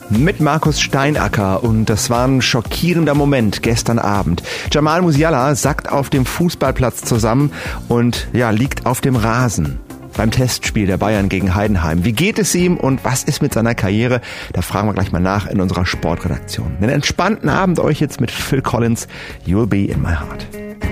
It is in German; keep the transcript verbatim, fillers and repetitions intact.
mit Markus Steinacker und das war ein schockierender Moment gestern Abend. Jamal Musiala sackt auf dem Fußballplatz zusammen und ja, liegt auf dem Rasen beim Testspiel der Bayern gegen Heidenheim. Wie geht es ihm und was ist mit seiner Karriere? Da fragen wir gleich mal nach in unserer Sportredaktion. Einen entspannten Abend euch jetzt mit Phil Collins, You'll Be in My Heart.